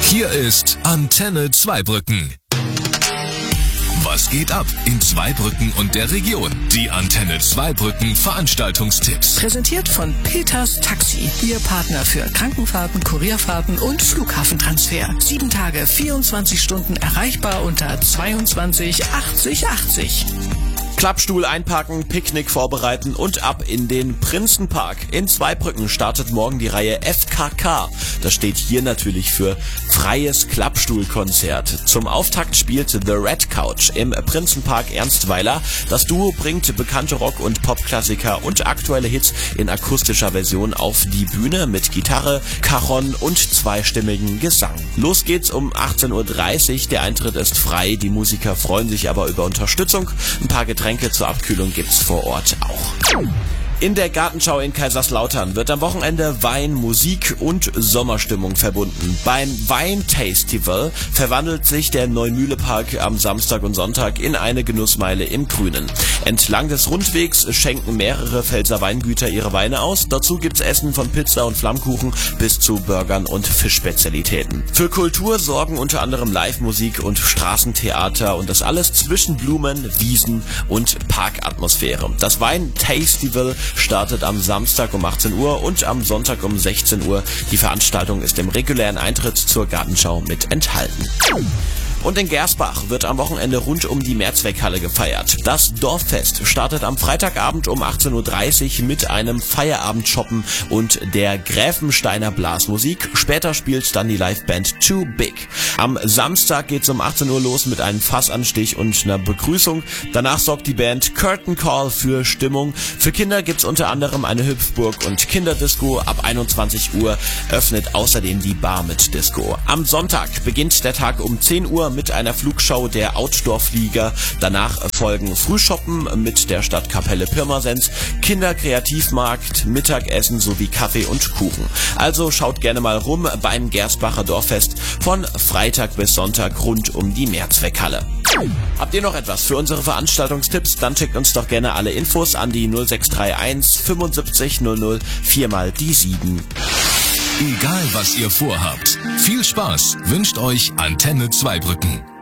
Hier ist Antenne Zweibrücken. Was geht ab in Zweibrücken und der Region? Die Antenne Zweibrücken Veranstaltungstipps. Präsentiert von Peters Taxi. Ihr Partner für Krankenfahrten, Kurierfahrten und Flughafentransfer. 7 Tage, 24 Stunden erreichbar unter 22 80 80. Klappstuhl einpacken, Picknick vorbereiten und ab in den Prinzenpark. In Zweibrücken startet morgen die Reihe FKK. Das steht hier natürlich für Freies Klappstuhlkonzert. Zum Auftakt spielt The Red Couch im Prinzenpark Ernstweiler. Das Duo bringt bekannte Rock- und Popklassiker und aktuelle Hits in akustischer Version auf die Bühne mit Gitarre, Cajon und zweistimmigen Gesang. Los geht's um 18:30 Uhr. Der Eintritt ist frei. Die Musiker freuen sich aber über Unterstützung. Ein paar Getränke zur Abkühlung gibt's vor Ort auch. In der Gartenschau in Kaiserslautern wird am Wochenende Wein, Musik und Sommerstimmung verbunden. Beim Weintastival verwandelt sich der Neumühlepark am Samstag und Sonntag in eine Genussmeile im Grünen. Entlang des Rundwegs schenken mehrere Pfälzer Weingüter ihre Weine aus. Dazu gibt's Essen von Pizza und Flammkuchen bis zu Burgern und Fischspezialitäten. Für Kultur sorgen unter anderem Live-Musik und Straßentheater und das alles zwischen Blumen, Wiesen und Parkatmosphäre. Das Weintastival startet am Samstag um 18 Uhr und am Sonntag um 16 Uhr. Die Veranstaltung ist im regulären Eintritt zur Gartenschau mit enthalten. Und in Gersbach wird am Wochenende rund um die Mehrzweckhalle gefeiert. Das Dorffest startet am Freitagabend um 18:30 Uhr mit einem Feierabendshoppen und der Gräfensteiner Blasmusik. Später spielt dann die Liveband Too Big. Am Samstag geht's um 18 Uhr los mit einem Fassanstich und einer Begrüßung. Danach sorgt die Band Curtain Call für Stimmung. Für Kinder gibt's unter anderem eine Hüpfburg und Kinderdisco. Ab 21 Uhr öffnet außerdem die Bar mit Disco. Am Sonntag beginnt der Tag um 10 Uhr mit einer Flugschau der Outdoor-Flieger. Danach folgen Frühshoppen mit der Stadtkapelle Pirmasens, Kinderkreativmarkt, Mittagessen sowie Kaffee und Kuchen. Also schaut gerne mal rum beim Gersbacher Dorffest von Freitag bis Sonntag rund um die Mehrzweckhalle. Habt ihr noch etwas für unsere Veranstaltungstipps? Dann schickt uns doch gerne alle Infos an die 0631 75 00 4 die 7. Egal was ihr vorhabt, viel Spaß wünscht euch Antenne Zweibrücken.